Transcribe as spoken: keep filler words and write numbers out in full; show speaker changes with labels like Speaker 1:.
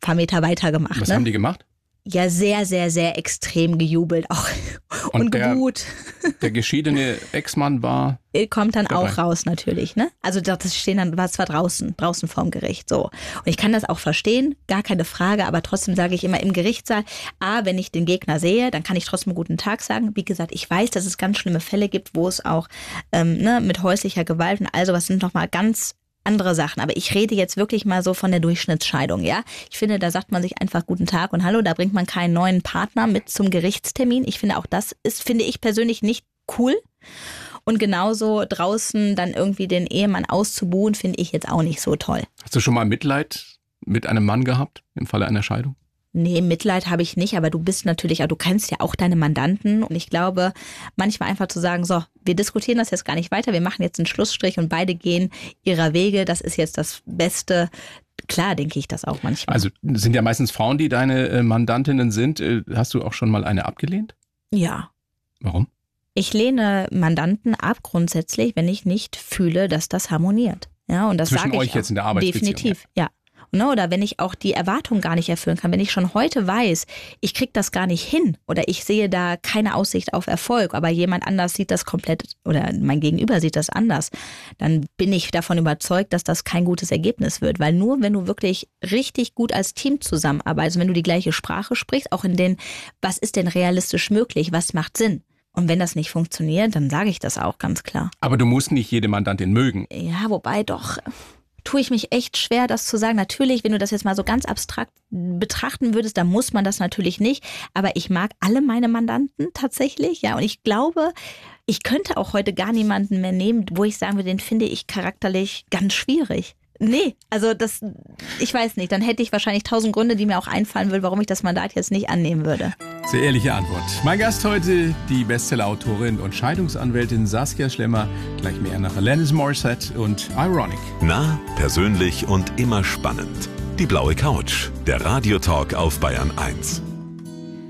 Speaker 1: paar Meter weiter gemacht.
Speaker 2: Was
Speaker 1: ne?
Speaker 2: haben die gemacht?
Speaker 1: Ja, sehr, sehr, sehr extrem gejubelt auch und, und gebuht.
Speaker 2: Der, der geschiedene Ex-Mann war...
Speaker 1: Kommt dann
Speaker 2: dabei.
Speaker 1: auch raus natürlich, ne? Also das stehen dann, war zwar draußen, draußen vorm Gericht, so. Und ich kann das auch verstehen, gar keine Frage, aber trotzdem sage ich immer im Gerichtssaal, A, wenn ich den Gegner sehe, dann kann ich trotzdem einen guten Tag sagen. Wie gesagt, ich weiß, dass es ganz schlimme Fälle gibt, wo es auch ähm, ne, mit häuslicher Gewalt und also was sind nochmal ganz andere Sachen. Aber ich rede jetzt wirklich mal so von der Durchschnittsscheidung, ja. Ich finde, da sagt man sich einfach guten Tag und hallo, da bringt man keinen neuen Partner mit zum Gerichtstermin. Ich finde auch das ist, finde ich persönlich nicht cool. Und genauso draußen dann irgendwie den Ehemann auszubuhen, finde ich jetzt auch nicht so toll.
Speaker 2: Hast du schon mal Mitleid mit einem Mann gehabt im Falle einer Scheidung?
Speaker 1: Nee, Mitleid habe ich nicht, aber du bist natürlich, du kennst ja auch deine Mandanten und ich glaube, manchmal einfach zu sagen, so, wir diskutieren das jetzt gar nicht weiter, wir machen jetzt einen Schlussstrich und beide gehen ihrer Wege, das ist jetzt das Beste. Klar, denke ich das auch manchmal.
Speaker 2: Also es sind ja meistens Frauen, die deine Mandantinnen sind. Hast du auch schon mal eine abgelehnt?
Speaker 1: Ja.
Speaker 2: Warum?
Speaker 1: Ich lehne Mandanten ab grundsätzlich, wenn ich nicht fühle, dass das harmoniert. Ja, und das
Speaker 2: Zwischen
Speaker 1: sage ich
Speaker 2: euch jetzt in der Arbeitsbeziehung?
Speaker 1: Definitiv, ja. Ne, oder wenn ich auch die Erwartung gar nicht erfüllen kann, wenn ich schon heute weiß, ich kriege das gar nicht hin oder ich sehe da keine Aussicht auf Erfolg, aber jemand anders sieht das komplett oder mein Gegenüber sieht das anders, dann bin ich davon überzeugt, dass das kein gutes Ergebnis wird. Weil nur wenn du wirklich richtig gut als Team zusammenarbeitest, wenn du die gleiche Sprache sprichst, auch in den, was ist denn realistisch möglich, was macht Sinn? Und wenn das nicht funktioniert, dann sage ich das auch ganz klar.
Speaker 2: Aber du musst nicht jede Mandantin mögen.
Speaker 1: Ja, wobei doch... tue ich mich echt schwer, das zu sagen. Natürlich, wenn du das jetzt mal so ganz abstrakt betrachten würdest, dann muss man das natürlich nicht. Aber ich mag alle meine Mandanten tatsächlich, ja. Und ich glaube, ich könnte auch heute gar niemanden mehr nehmen, wo ich sagen würde, den finde ich charakterlich ganz schwierig. Nee, also das, ich weiß nicht. Dann hätte ich wahrscheinlich tausend Gründe, die mir auch einfallen würden, warum ich das Mandat jetzt nicht annehmen würde.
Speaker 2: Sehr ehrliche Antwort. Mein Gast heute, die Bestsellerautorin und Scheidungsanwältin Saskia Schlemmer. Gleich mehr nach Alanis Morissette und Ironic.
Speaker 3: Nah, persönlich und immer spannend. Die blaue Couch, der Radiotalk auf Bayern eins.